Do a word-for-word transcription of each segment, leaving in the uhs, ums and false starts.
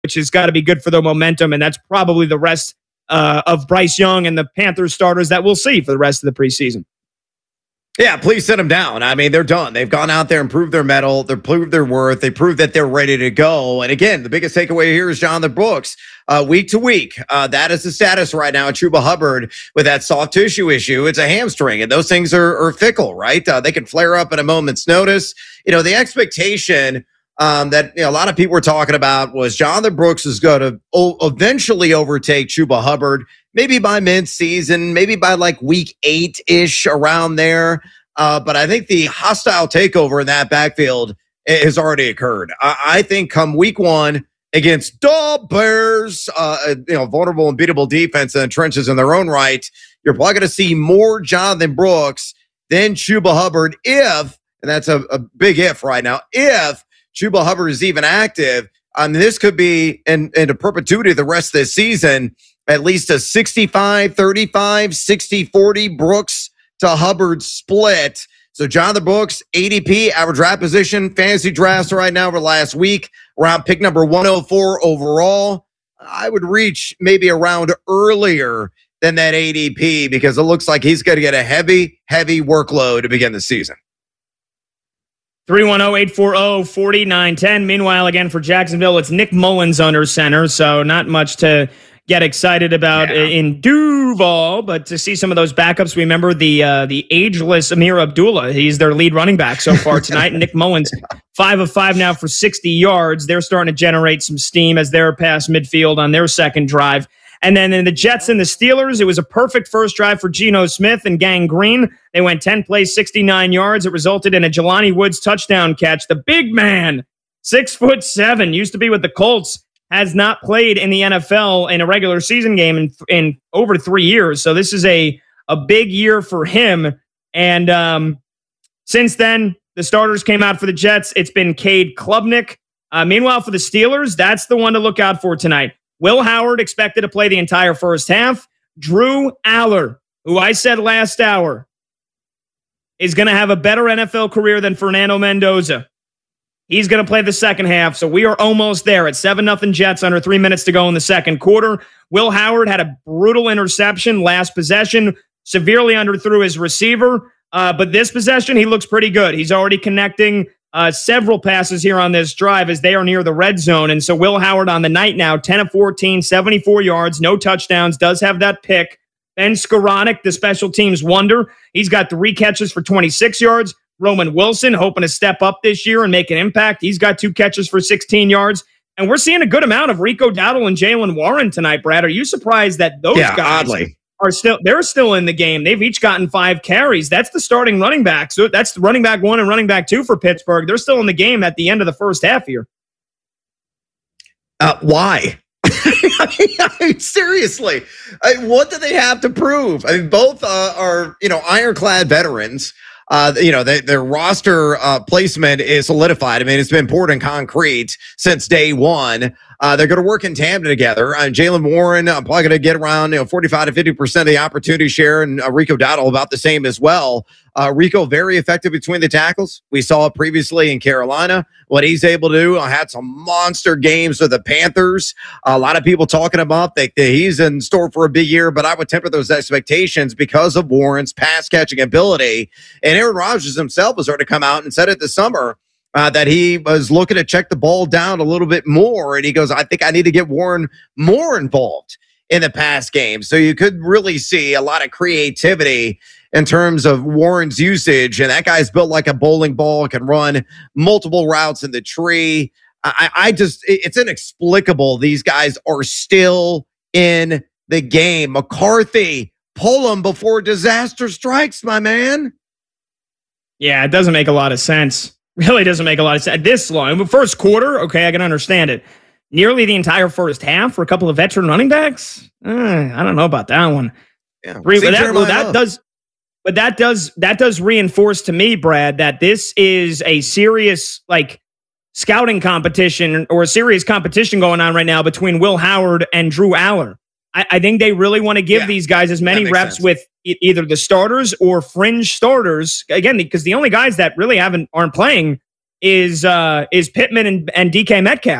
which has got to be good for their momentum. And that's probably the rest uh, of Bryce Young and the Panthers starters that we'll see for the rest of the preseason. Yeah, please sit them down. I mean, they're done. They've gone out there and proved their mettle. They've proved their worth. They proved that they're ready to go. And again, the biggest takeaway here is Jonathan Brooks. Uh, week to week, uh, that is the status right now at Chuba Hubbard with that soft tissue issue. It's a hamstring, and those things are, are fickle, right? Uh, they can flare up at a moment's notice. You know, the expectation um, that you know, a lot of people were talking about was Jonathan Brooks is going to o- eventually overtake Chuba Hubbard. Maybe by mid-season, maybe by like week eight-ish around there. Uh, but I think the hostile takeover in that backfield has already occurred. I, I think come week one against the Bears, uh, you know, vulnerable and beatable defense in the trenches in their own right, you're probably going to see more Jonathan Brooks than Chuba Hubbard if, and that's a, a big if right now, if Chuba Hubbard is even active. I mean, this could be in, into perpetuity the rest of the season. At least a sixty-five thirty-five, sixty forty Brooks to Hubbard split. So Jonathan Brooks, A D P, average draft position, fantasy drafts right now over last week, around pick number one oh four overall. I would reach maybe around earlier than that A D P because it looks like he's going to get a heavy, heavy workload to begin the season. three one zero, eight four zero, four nine one zero. Meanwhile, again, for Jacksonville, it's Nick Mullins under center, so not much to get excited about yeah. in Duval, but to see some of those backups, remember the uh, the ageless Amir Abdullah. He's their lead running back so far tonight. Nick Mullins, five of five now for sixty yards. They're starting to generate some steam as they're past midfield on their second drive. And then in the Jets and the Steelers, it was a perfect first drive for Geno Smith and Gang Green. They went ten plays, sixty-nine yards. It resulted in a Jelani Woods touchdown catch. The big man, six foot seven, used to be with the Colts, has not played in the N F L in a regular season game in, in over three years. So this is a, a big year for him. And um, since then, the starters came out for the Jets. It's been Cade Klubnik. Uh, meanwhile, for the Steelers, that's the one to look out for tonight. Will Howard expected to play the entire first half. Drew Aller, who I said last hour, is going to have a better N F L career than Fernando Mendoza. He's going to play the second half, so we are almost there at seven nothing Jets, under three minutes to go in the second quarter. Will Howard had a brutal interception last possession, severely underthrew his receiver, uh, but this possession, he looks pretty good. He's already connecting uh, several passes here on this drive as they are near the red zone, and so Will Howard on the night now, ten of fourteen, seventy-four yards, no touchdowns, does have that pick. Ben Skoranek, the special teams wonder, he's got three catches for twenty-six yards. Roman Wilson, hoping to step up this year and make an impact. He's got two catches for sixteen yards. And we're seeing a good amount of Rico Dowdle and Jaylen Warren tonight, Brad. Are you surprised that those yeah, guys oddly. are still, they're still in the game? They've each gotten five carries. That's the starting running back. So that's running back one and running back two for Pittsburgh. They're still in the game at the end of the first half here. Uh, why? I mean, seriously, I mean, what do they have to prove? I mean, both uh, are, you know, ironclad veterans. Uh, you know, they, their roster uh, placement is solidified. I mean, it's been poured in concrete since day one. Uh, they're going to work in tandem together. Uh, Jaylen Warren, uh, probably going to get around, you know, forty-five to fifty percent of the opportunity share, and uh, Rico Dowdle about the same as well. Uh, Rico, very effective between the tackles. We saw it previously in Carolina. What he's able to do, uh, had some monster games with the Panthers. Uh, a lot of people talking about that, that he's in store for a big year, but I would temper those expectations because of Warren's pass catching ability. And Aaron Rodgers himself was starting to come out and said it this summer. Uh, that he was looking to check the ball down a little bit more. And he goes, I think I need to get Warren more involved in the pass game. So you could really see a lot of creativity in terms of Warren's usage. And that guy's built like a bowling ball, can run multiple routes in the tree. I, I just, it's inexplicable. These guys are still in the game. McCarthy, pull them before disaster strikes, my man. Yeah, it doesn't make a lot of sense. Really doesn't make a lot of sense. This long, first quarter, okay, I can understand it. Nearly the entire first half for a couple of veteran running backs. Uh, I don't know about that one. Yeah, Re- but that, well, that does, but that does that does reinforce to me, Brad, that this is a serious like scouting competition or a serious competition going on right now between Will Howard and Drew Aller. I, I think they really want to give yeah, these guys as many reps sense. with e- either the starters or fringe starters. Again, because the only guys that really haven't aren't playing is uh, is Pittman and, and D K Metcalf.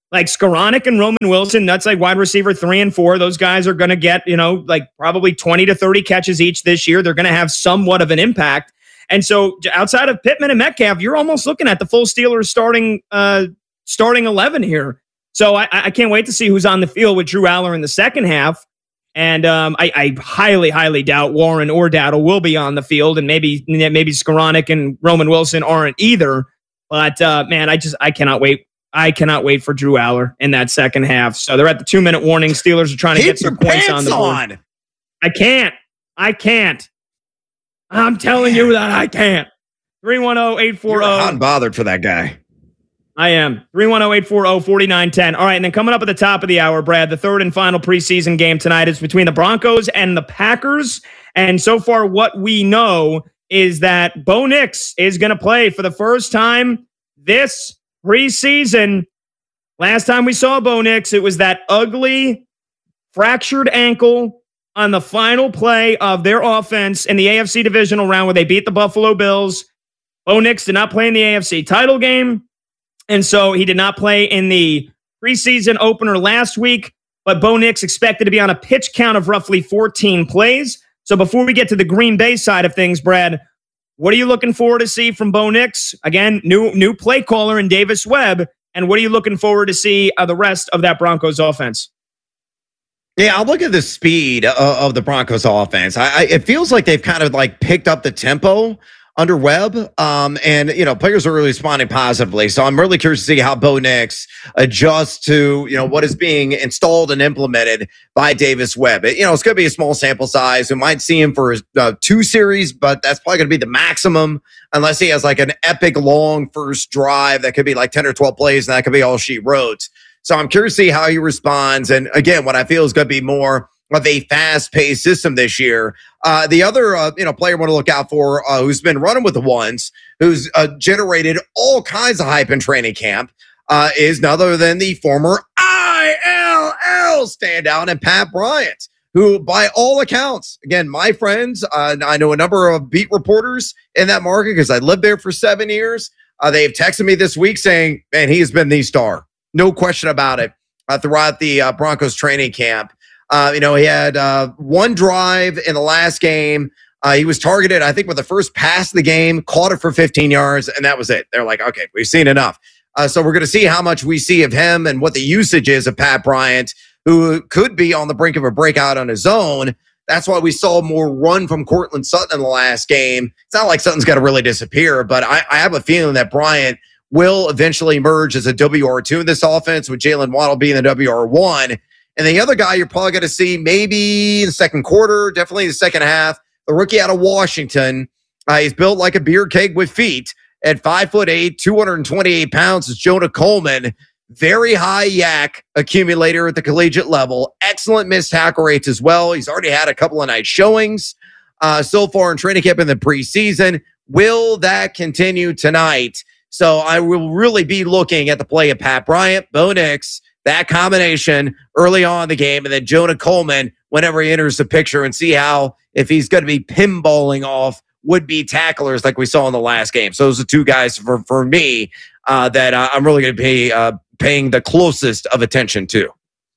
Like Skoranek and Roman Wilson, that's like wide receiver three and four. Those guys are going to get, you know, like probably twenty to thirty catches each this year. They're going to have somewhat of an impact. And so outside of Pittman and Metcalf, you're almost looking at the full Steelers starting uh, starting eleven here. So I, I can't wait to see who's on the field with Drew Aller in the second half. And um, I, I highly, highly doubt Warren or Dowdle will be on the field. And maybe maybe Skoranek and Roman Wilson aren't either. But, uh, man, I just I cannot wait. I cannot wait for Drew Aller in that second half. So they're at the two-minute warning. Steelers are trying to Keep get some points on the board. On. I can't. I can't. I'm telling you that I can't. three one zero, eight four zero. You're unbothered for that guy. I am. three one zero, eight four zero, four nine one zero. All right, and then coming up at the top of the hour, Brad, the third and final preseason game tonight is between the Broncos and the Packers. And so far, what we know is that Bo Nix is going to play for the first time this preseason. Last time we saw Bo Nix, it was that ugly fractured ankle on the final play of their offense in the A F C divisional round where they beat the Buffalo Bills. Bo Nix did not play in the A F C title game, and so he did not play in the preseason opener last week, but Bo Nix expected to be on a pitch count of roughly fourteen plays. So before we get to the Green Bay side of things, Brad, what are you looking forward to see from Bo Nix? Again, new new play caller in Davis Webb. And what are you looking forward to see of the rest of that Broncos offense? Yeah, I'll look at the speed uh, of the Broncos offense. I, I, it feels like they've kind of like picked up the tempo under Webb. Um, and, you know, players are really responding positively. So I'm really curious to see how Bo Nix adjusts to, you know, what is being installed and implemented by Davis Webb. It, you know, it's going to be a small sample size. We might see him for uh, two series, but that's probably going to be the maximum unless he has like an epic long first drive that could be like ten or twelve plays, and that could be all she wrote. So I'm curious to see how he responds. And again, what I feel is going to be more of a fast-paced system this year. Uh, the other, uh, you know, player I want to look out for, uh, who's been running with the ones, who's uh, generated all kinds of hype in training camp, uh, is none other than the former I L L standout and Pat Bryant, who, by all accounts, again, my friends, uh, I know a number of beat reporters in that market because I lived there for seven years. Uh, they've texted me this week saying, man, he has been the star. No question about it uh, throughout the uh, Broncos training camp. Uh, you know, he had uh, one drive in the last game. Uh, he was targeted, I think, with the first pass of the game, caught it for fifteen yards, and that was it. They're like, okay, we've seen enough. Uh, so we're going to see how much we see of him and what the usage is of Pat Bryant, who could be on the brink of a breakout on his own. That's why we saw more run from Courtland Sutton in the last game. It's not like Sutton's got to really disappear, but I, I have a feeling that Bryant will eventually emerge as a W R two in this offense, with Jalen Waddle being the W R one. And the other guy you're probably going to see maybe in the second quarter, definitely the second half, the rookie out of Washington. Uh, he's built like a beer keg with feet at five foot eight, two hundred twenty-eight pounds. Is Jonah Coleman. Very high yak accumulator at the collegiate level. Excellent missed tackle rates as well. He's already had a couple of night showings uh, so far in training camp in the preseason. Will that continue tonight? So I will really be looking at the play of Pat Bryant, Bo Nix, that combination early on in the game, and then Jonah Coleman whenever he enters the picture, and see how, if he's going to be pinballing off would-be tacklers like we saw in the last game. So those are two guys for, for me uh, that uh, I'm really going to be uh, paying the closest of attention to.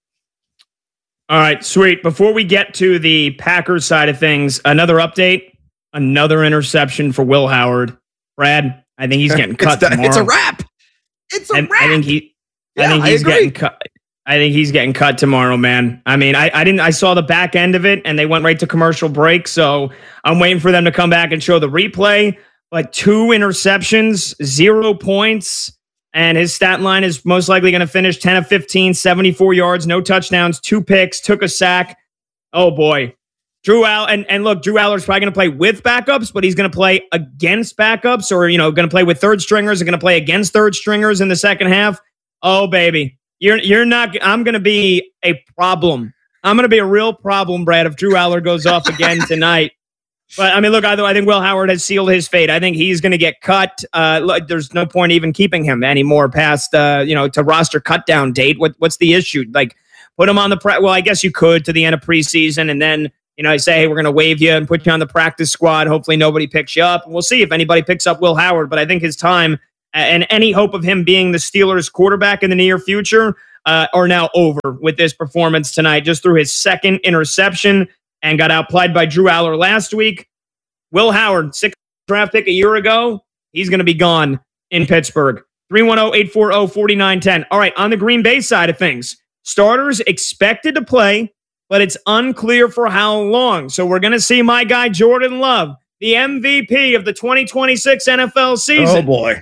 All right, sweet. Before we get to the Packers side of things, another update, another interception for Will Howard. Brad, I think he's getting cut it's, tomorrow. It's a wrap. It's a I, wrap. I think he. Yeah, I think he's I agree. getting cut. I think he's getting cut tomorrow, man. I mean, I, I didn't. I saw the back end of it, and they went right to commercial break. So I'm waiting for them to come back and show the replay. But two interceptions, zero points, and his stat line is most likely going to finish ten of fifteen, seventy-four yards, no touchdowns, two picks, took a sack. Oh boy, Drew Al and and look, Drew Aller's probably going to play with backups, but he's going to play against backups, or you know, going to play with third stringers, and going to play against third stringers in the second half. Oh baby. You're you're not. I'm going to be a problem. I'm going to be a real problem, Brad, if Drew Aller goes off again tonight. But I mean, look, I, I think Will Howard has sealed his fate. I think he's going to get cut. Uh, look, there's no point even keeping him anymore past uh, you know, to roster cut down date. What what's the issue? Like, put him on the pre- well, I guess you could to the end of preseason, and then you know, say, hey, we're going to waive you and put you on the practice squad. Hopefully, nobody picks you up. We'll see if anybody picks up Will Howard. But I think his time and any hope of him being the Steelers quarterback in the near future uh, are now over with this performance tonight. Just threw his second interception and got outplayed by Drew Aller last week. Will Howard, sixth draft pick a year ago, he's going to be gone in Pittsburgh. three one zero, eight four zero, four nine one zero. All right, on the Green Bay side of things, starters expected to play, but it's unclear for how long. So we're going to see my guy Jordan Love, the M V P of the twenty twenty-six N F L season. Oh, boy.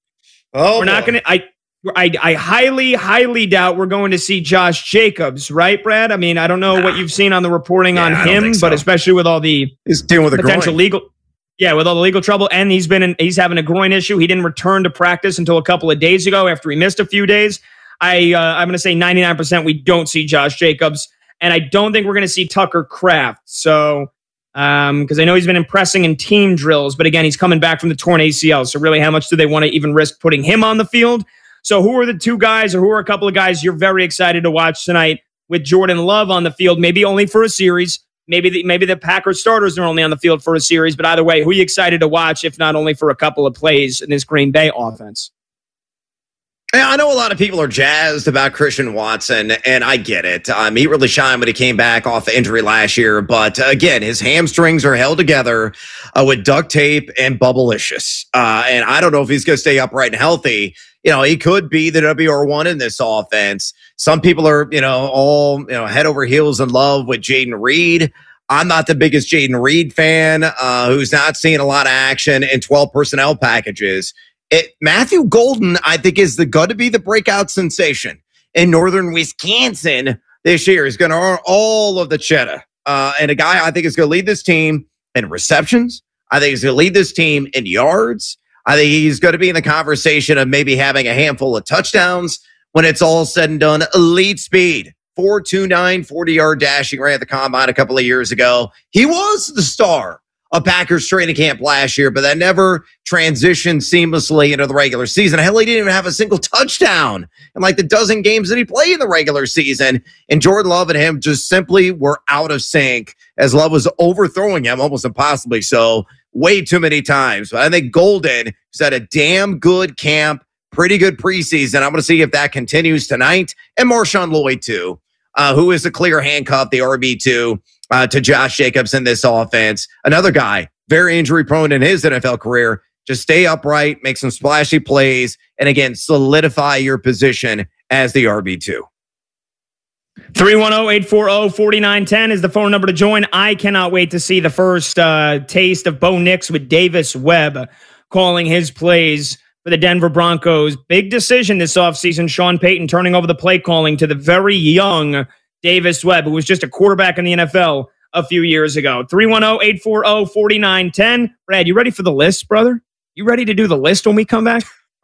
Oh, we're not going to... I. I, I highly, highly doubt we're going to see Josh Jacobs, right, Brad? I mean, I don't know nah. what you've seen on the reporting yeah, on him, so. but especially with all the he's dealing with a potential groin. legal, yeah, with all the legal trouble, and he's been in, he's having a groin issue. He didn't return to practice until a couple of days ago after he missed a few days. I uh, I'm going to say ninety-nine percent we don't see Josh Jacobs, and I don't think we're going to see Tucker Kraft. So. Um, because I know he's been impressing in team drills, but again, he's coming back from the torn A C L. So really, how much do they want to even risk putting him on the field? So who are the two guys or who are a couple of guys you're very excited to watch tonight with Jordan Love on the field? Maybe only for a series. Maybe the, maybe the Packers starters are only on the field for a series. But either way, who are you excited to watch, if not only for a couple of plays in this Green Bay offense? Yeah, I know a lot of people are jazzed about Christian Watson, and I get it. Um, he really shined when he came back off the injury last year. But uh, again, his hamstrings are held together uh, with duct tape and Bubblicious. Uh, and I don't know if he's going to stay upright and healthy. You know, he could be the W R one in this offense. Some people are, you know, all, you know, head over heels in love with Jayden Reed. I'm not the biggest Jayden Reed fan, uh, who's not seeing a lot of action in twelve personnel packages. It, Matthew Golden, I think, is the going to be the breakout sensation in northern Wisconsin this year. He's going to earn all of the cheddar. Uh, and a guy I think is going to lead this team in receptions. I think he's going to lead this team in yards. I think he's going to be in the conversation of maybe having a handful of touchdowns when it's all said and done. Elite speed, four two nine, forty-yard dashing ran at the combine a couple of years ago. He was the star of Packers training camp last year, but that never transitioned seamlessly into the regular season. Hell, he didn't even have a single touchdown in like the dozen games that he played in the regular season. And Jordan Love and him just simply were out of sync as Love was overthrowing him, almost impossibly so, way too many times. But I think Golden is at a damn good camp, pretty good preseason. I'm going to see if that continues tonight. And Marshawn Lloyd, too, uh, who is a clear handcuff, the R B two. Uh, to Josh Jacobs in this offense. Another guy, very injury prone in his N F L career. Just stay upright, make some splashy plays, and again, solidify your position as the R B two. three one zero, eight four zero, four nine one zero is the phone number to join. I cannot wait to see the first uh, taste of Bo Nix with Davis Webb calling his plays for the Denver Broncos. Big decision this offseason. Sean Payton turning over the play calling to the very young Davis Webb, who was just a quarterback in the N F L a few years ago. three one zero, eight four zero, four nine one zero. Brad, you ready for the list, brother? You ready to do the list when we come back?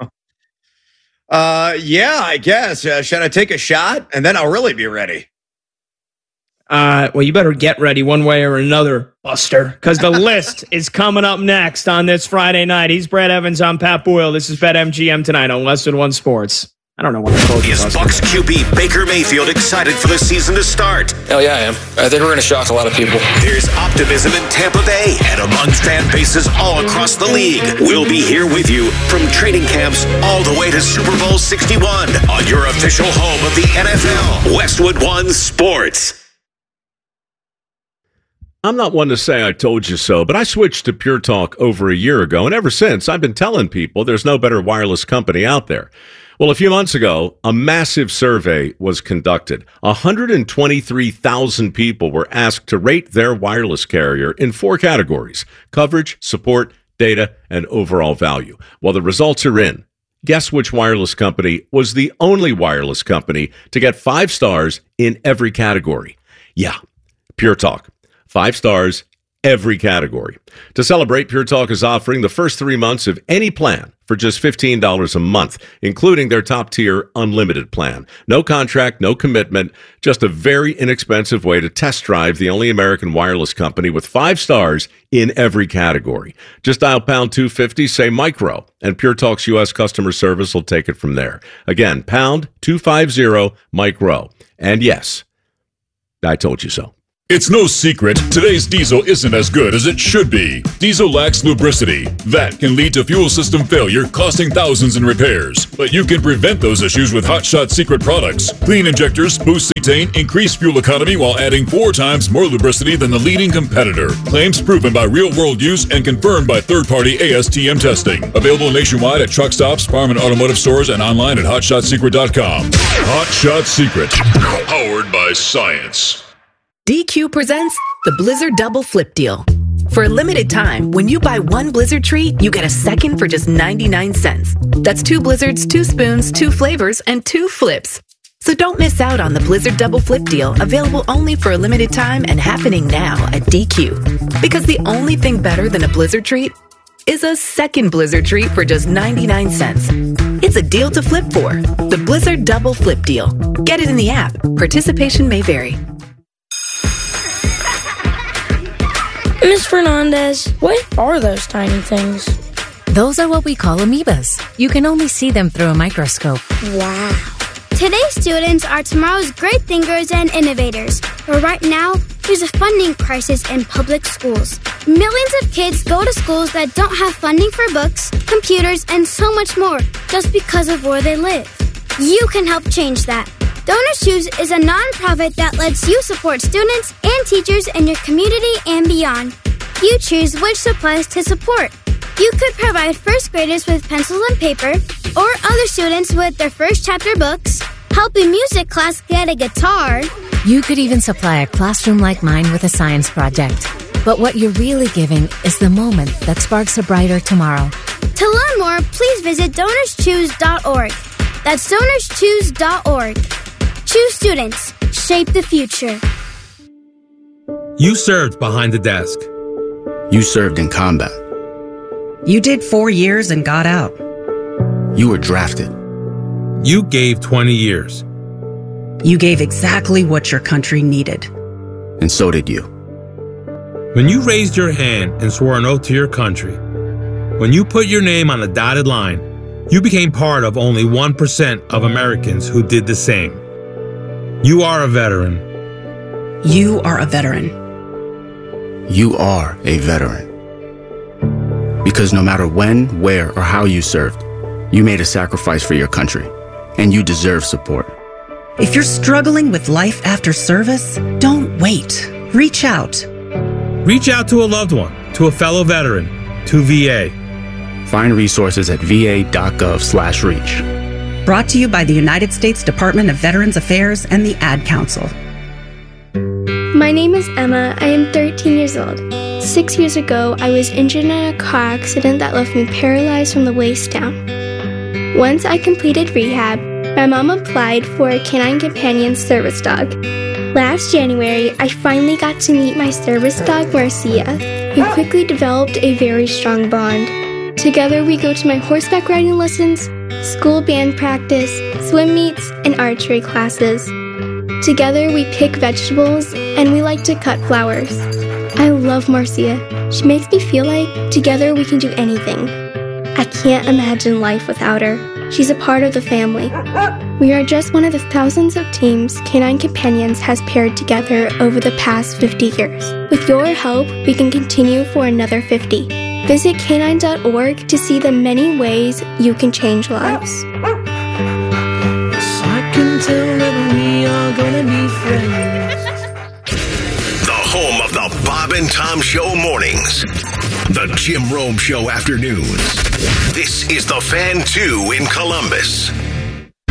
Uh, yeah, I guess. Uh, should I take a shot? And then I'll really be ready. Uh, well, you better get ready one way or another, Buster, because the list is coming up next on this Friday night. He's Brad Evans. I'm Pat Boyle. This is BetMGM tonight on Less Than One Sports. I don't know what to call Is Bucks Q B Baker Mayfield excited for the season to start? Hell yeah, I am. I think we're going to shock a lot of people. There's optimism in Tampa Bay and among fan bases all across the league. We'll be here with you from training camps all the way to Super Bowl sixty-one on your official home of the N F L, Westwood One Sports. I'm not one to say I told you so, but I switched to Pure Talk over a year ago, and ever since, I've been telling people there's no better wireless company out there. Well, a few months ago, a massive survey was conducted. one hundred twenty-three thousand people were asked to rate their wireless carrier in four categories: coverage, support, data, and overall value. Well, the results are in. Guess which wireless company was the only wireless company to get five stars in every category? Yeah, Pure Talk. Five stars, every category. To celebrate, Pure Talk is offering the first three months of any plan for just fifteen dollars a month, including their top-tier unlimited plan. No contract, no commitment, just a very inexpensive way to test drive the only American wireless company with five stars in every category. Just dial pound two fifty, say micro, and Pure Talk's U S customer service will take it from there. Again, pound two fifty, micro. And yes, I told you so. It's no secret, today's diesel isn't as good as it should be. Diesel lacks lubricity. That can lead to fuel system failure, costing thousands in repairs. But you can prevent those issues with Hot Shot Secret products. Clean injectors, boost cetane, increase fuel economy while adding four times more lubricity than the leading competitor. Claims proven by real-world use and confirmed by third-party A S T M testing. Available nationwide at truck stops, farm and automotive stores, and online at hot shot secret dot com. Hot Shot Secret. Powered by science. D Q presents the Blizzard Double Flip Deal. For a limited time, when you buy one Blizzard treat, you get a second for just ninety-nine cents. That's two Blizzards, two spoons, two flavors, and two flips. So don't miss out on the Blizzard Double Flip Deal, available only for a limited time and happening now at D Q. Because the only thing better than a Blizzard treat is a second Blizzard treat for just ninety-nine cents. It's a deal to flip for. The Blizzard Double Flip Deal. Get it in the app. Participation may vary. Miss Fernandez, what are those tiny things? Those are what we call amoebas. You can only see them through a microscope. Wow. Today's students are tomorrow's great thinkers and innovators. But right now, there's a funding crisis in public schools. Millions of kids go to schools that don't have funding for books, computers, and so much more just because of where they live. You can help change that. Donors Choose is a nonprofit that lets you support students and teachers in your community and beyond. You choose which supplies to support. You could provide first graders with pencils and paper, or other students with their first chapter books, help a music class get a guitar. You could even supply a classroom like mine with a science project. But what you're really giving is the moment that sparks a brighter tomorrow. To learn more, please visit donors choose dot org. That's donors choose dot org. Choose students. Shape the future. You served behind the desk. You served in combat. You did four years and got out. You were drafted. You gave twenty years. You gave exactly what your country needed. And so did you. When you raised your hand and swore an oath to your country, when you put your name on the dotted line, you became part of only one percent of Americans who did the same. You are a veteran. You are a veteran. You are a veteran. Because no matter when, where, or how you served, you made a sacrifice for your country, and you deserve support. If you're struggling with life after service, don't wait. Reach out. Reach out to a loved one, to a fellow veteran, to V A. Find resources at v a dot gov slash reach. Brought to you by the United States Department of Veterans Affairs and the Ad Council. My name is Emma. I am thirteen years old. Six years ago, I was injured in a car accident that left me paralyzed from the waist down. Once I completed rehab, my mom applied for a Canine Companion service dog. Last January, I finally got to meet my service dog, Marcia. We quickly developed a very strong bond. Together, we go to my horseback riding lessons, school band practice, swim meets, and archery classes. Together, we pick vegetables, and we like to cut flowers. I love Marcia. She makes me feel like together we can do anything. I can't imagine life without her. She's a part of the family. We are just one of the thousands of teams Canine Companions has paired together over the past fifty years. With your help, we can continue for another fifty. Visit canine dot org to see the many ways you can change lives. I can tell that we are gonna be friends. The home of the Bob and Tom Show mornings. The Jim Rome Show afternoons. This is the Fan two in Columbus.